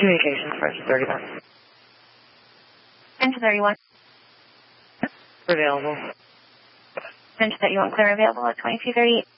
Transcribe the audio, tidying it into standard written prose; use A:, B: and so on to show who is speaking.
A: Communications, French 31.
B: French 31.
A: Available.
B: French 31, clear available at 2238.